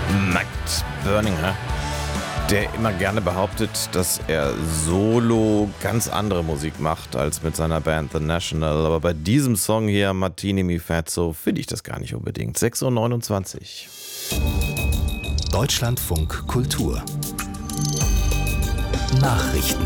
Matt Berninger, der immer gerne behauptet, dass er solo ganz andere Musik macht als mit seiner Band The National. Aber bei diesem Song hier, Martini Mi Fazzo, finde ich das gar nicht unbedingt. 6:29 Uhr. Deutschlandfunk Kultur Nachrichten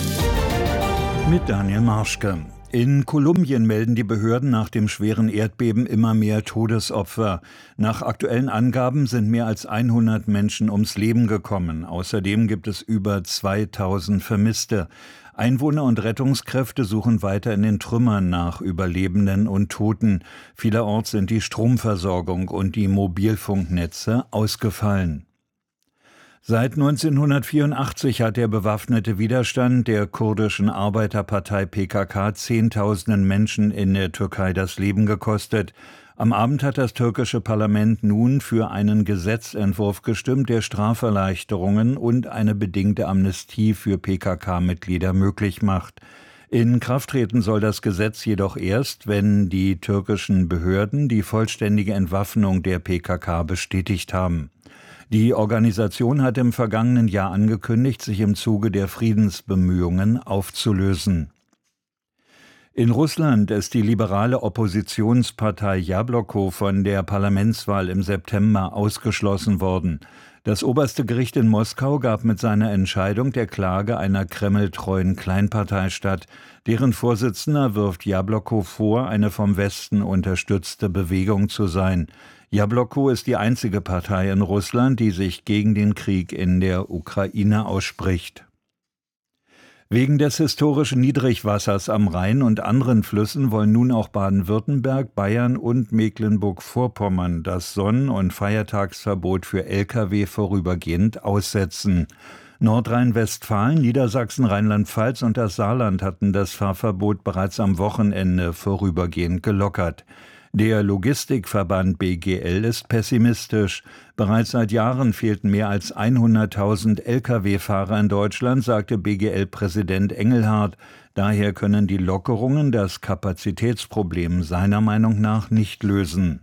mit Daniel Marschke. In Kolumbien melden die Behörden nach dem schweren Erdbeben immer mehr Todesopfer. Nach aktuellen Angaben sind mehr als 100 Menschen ums Leben gekommen. Außerdem gibt es über 2000 Vermisste. Einwohner und Rettungskräfte suchen weiter in den Trümmern nach Überlebenden und Toten. Vielerorts sind die Stromversorgung und die Mobilfunknetze ausgefallen. Seit 1984 hat der bewaffnete Widerstand der kurdischen Arbeiterpartei PKK Zehntausenden Menschen in der Türkei das Leben gekostet. Am Abend hat das türkische Parlament nun für einen Gesetzentwurf gestimmt, der Straferleichterungen und eine bedingte Amnestie für PKK-Mitglieder möglich macht. In Kraft treten soll das Gesetz jedoch erst, wenn die türkischen Behörden die vollständige Entwaffnung der PKK bestätigt haben. Die Organisation hat im vergangenen Jahr angekündigt, sich im Zuge der Friedensbemühungen aufzulösen. In Russland ist die liberale Oppositionspartei Jabloko von der Parlamentswahl im September ausgeschlossen worden. Das oberste Gericht in Moskau gab mit seiner Entscheidung der Klage einer kremltreuen Kleinpartei statt. Deren Vorsitzender wirft Jabloko vor, eine vom Westen unterstützte Bewegung zu sein. Jabloko ist die einzige Partei in Russland, die sich gegen den Krieg in der Ukraine ausspricht. Wegen des historischen Niedrigwassers am Rhein und anderen Flüssen wollen nun auch Baden-Württemberg, Bayern und Mecklenburg-Vorpommern das Sonn- und Feiertagsverbot für Lkw vorübergehend aussetzen. Nordrhein-Westfalen, Niedersachsen, Rheinland-Pfalz und das Saarland hatten das Fahrverbot bereits am Wochenende vorübergehend gelockert. Der Logistikverband BGL ist pessimistisch. Bereits seit Jahren fehlten mehr als 100.000 Lkw-Fahrer in Deutschland, sagte BGL-Präsident Engelhardt. Daher können die Lockerungen das Kapazitätsproblem seiner Meinung nach nicht lösen.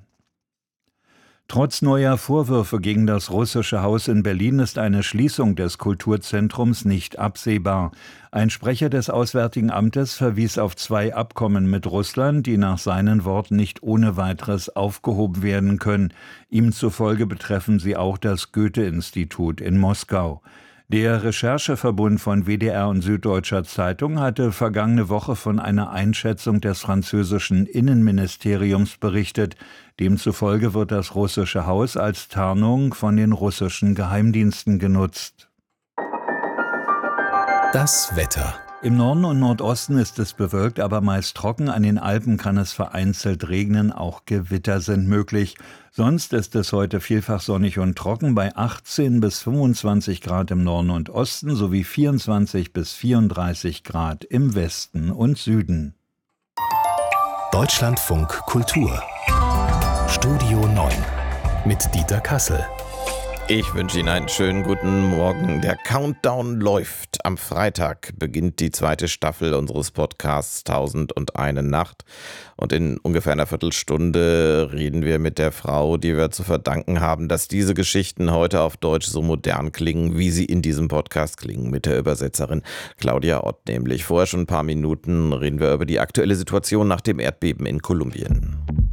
Trotz neuer Vorwürfe gegen das Russische Haus in Berlin ist eine Schließung des Kulturzentrums nicht absehbar. Ein Sprecher des Auswärtigen Amtes verwies auf 2 Abkommen mit Russland, die nach seinen Worten nicht ohne weiteres aufgehoben werden können. Ihm zufolge betreffen sie auch das Goethe-Institut in Moskau. Der Rechercheverbund von WDR und Süddeutscher Zeitung hatte vergangene Woche von einer Einschätzung des französischen Innenministeriums berichtet. Demzufolge wird das Russische Haus als Tarnung von den russischen Geheimdiensten genutzt. Das Wetter. Im Norden und Nordosten ist es bewölkt, aber meist trocken. An den Alpen kann es vereinzelt regnen, auch Gewitter sind möglich. Sonst ist es heute vielfach sonnig und trocken bei 18 bis 25 Grad im Norden und Osten sowie 24 bis 34 Grad im Westen und Süden. Deutschlandfunk Kultur Studio 9 mit Dieter Kassel. Ich wünsche Ihnen einen schönen guten Morgen. Der Countdown läuft. Am Freitag beginnt die 2. Staffel unseres Podcasts 1001 Nacht. Und in ungefähr einer Viertelstunde reden wir mit der Frau, die wir zu verdanken haben, dass diese Geschichten heute auf Deutsch so modern klingen, wie sie in diesem Podcast klingen, mit der Übersetzerin Claudia Ott nämlich. Vorher schon ein paar Minuten reden wir über die aktuelle Situation nach dem Erdbeben in Kolumbien.